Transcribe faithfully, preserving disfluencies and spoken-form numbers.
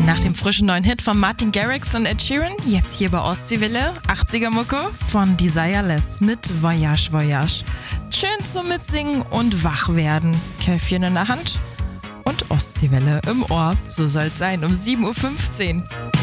Nach dem frischen neuen Hit von Martin Garrix und Ed Sheeran, jetzt hier bei Ostseewelle, achtziger-Mucke von Desireless mit Voyage Voyage. Schön zum Mitsingen und wach werden. Käffchen in der Hand und Ostseewelle im Ohr. So soll's sein, um sieben Uhr fünfzehn.